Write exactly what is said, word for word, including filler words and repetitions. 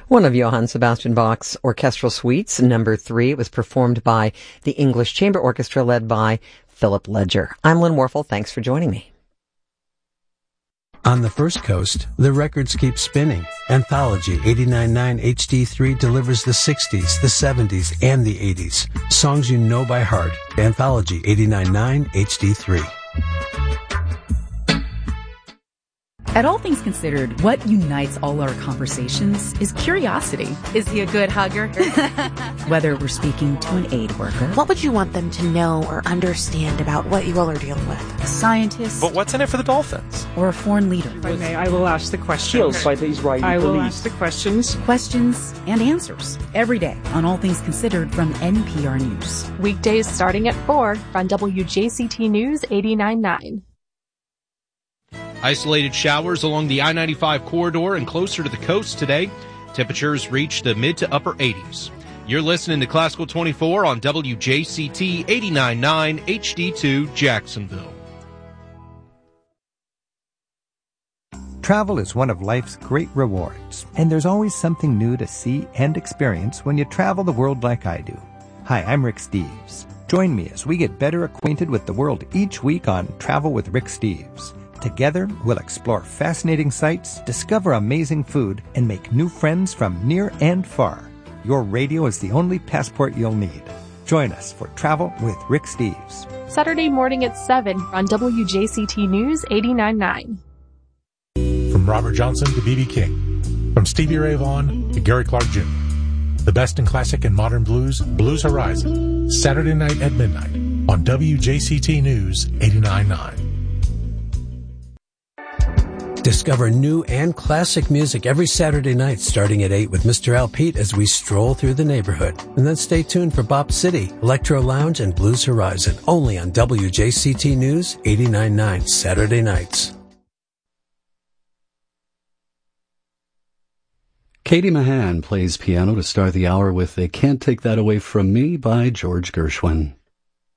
One of Johann Sebastian Bach's orchestral suites, number three, was performed by the English Chamber Orchestra led by Philip Ledger. I'm Lynn Warfel. Thanks for joining me. On the First Coast, the records keep spinning. Anthology eighty-nine point nine H D three delivers the sixties, the seventies, and the eighties. Songs you know by heart. Anthology eighty-nine point nine H D three. At All Things Considered, what unites all our conversations is curiosity. Is he a good hugger? Whether we're speaking to an aid worker. What would you want them to know or understand about what you all are dealing with? A scientist. But what's in it for the Dolphins? Or a foreign leader. If I may, I will ask the questions. By the Israeli I will police. ask the questions. Questions and answers. Every day on All Things Considered from N P R News. Weekdays starting at four on W J C T News eighty-nine point nine. Isolated showers along the I ninety-five corridor and closer to the coast today. Temperatures reach the mid to upper eighties. You're listening to Classical twenty-four on W J C T eighty-nine point nine H D two Jacksonville. Travel is one of life's great rewards, and there's always something new to see and experience when you travel the world like I do. Hi, I'm Rick Steves. Join me as we get better acquainted with the world each week on Travel with Rick Steves. Together, we'll explore fascinating sights, discover amazing food, and make new friends from near and far. Your radio is the only passport you'll need. Join us for Travel with Rick Steves. Saturday morning at seven on W J C T News eighty-nine point nine. From Robert Johnson to B B King. From Stevie Ray Vaughan to Gary Clark Junior The best in classic and modern blues, Blues Horizon. Saturday night at midnight on W J C T News eighty-nine point nine. Discover new and classic music every Saturday night starting at eight with Mister Al Pete as we stroll through the neighborhood. And then stay tuned for Bop City, Electro Lounge, and Blues Horizon, only on W J C T News eighty-nine point nine Saturday nights. Katie Mahan plays piano to start the hour with They Can't Take That Away From Me by George Gershwin.